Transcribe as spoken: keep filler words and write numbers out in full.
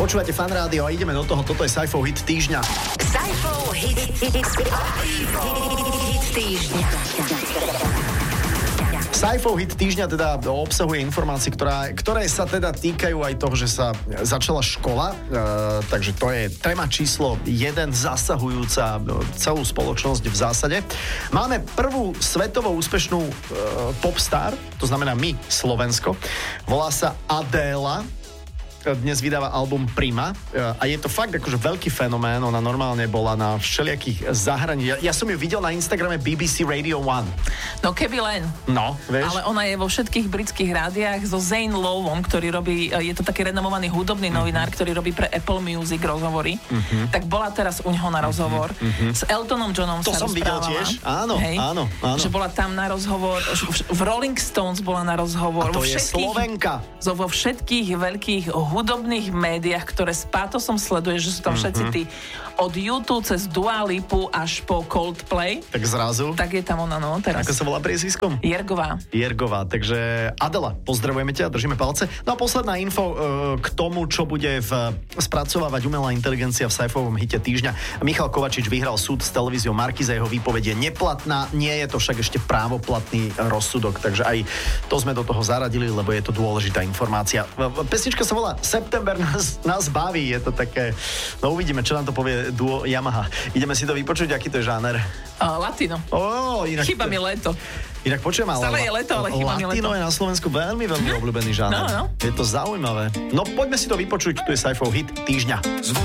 Počúvate Fan Rádio a ideme do toho. Toto je Saifov hit týždňa. Saifov hit, hit, hit, hit týždňa. Saifov hit týždňa teda obsahuje informácie, ktorá, ktoré sa teda týkajú aj toho, že sa začala škola, e, takže to je téma číslo jeden, zasahujúca celú spoločnosť v zásade. Máme prvú svetovo úspešnú e, popstar, to znamená my, Slovensko. Volá sa Adéla. Dnes vydáva album Prima a je to fakt akože veľký fenomén. Ona normálne bola na všelijakých zahraničí. Ja, ja som ju videl na Instagrame bé bé cé Radio One. No keby len. No, vieš? Ale ona je vo všetkých britských rádiách so Zane Lowom, ktorý robí, je to taký renomovaný hudobný mm-hmm. novinár, ktorý robí pre Apple Music rozhovory. Mm-hmm. Tak bola teraz u ňoho na rozhovor. Mm-hmm. S Eltonom Johnom to sa som rozprávala. videl tiež. Áno, Hej, áno, áno. Že bola tam na rozhovor. V Rolling Stones bola na rozhovor. A to vo je Slovenka. So, vo všetkých veľkých hudobných médiách, ktoré s pátosom sleduješ, že sú tam všetci tí od YouTube cez Dua Lipu až po Coldplay. Tak zrazu. Tak je tam ona, no, teraz. Ako sa volá priezviskom? Jergová. Jergová, takže Adela, pozdravujeme ťa, držíme palce. No a posledná info e, k tomu, čo bude v, spracovávať umelá inteligencia v Saifovom hite týždňa. Michal Kovačič vyhral súd s televíziou Markiza, jeho výpoveď je neplatná, nie je to však ešte právoplatný rozsudok, takže aj to sme do toho zaradili, lebo je to dôležitá informácia. Pesnička sa volá September nás, nás baví, je to také, no uvidíme, čo nám to povie duo Yamaha. Ideme si to vypočuť, aký to je žáner? Uh, latino. Oh, inak... Chyba mi leto. Inak počujem, ale... Stále je leto, ale chyba mi leto. Latino je na Slovensku veľmi, veľmi obľúbený žáner. No, no. Je to zaujímavé. No poďme si to vypočuť, tu je Saifov hit týždňa.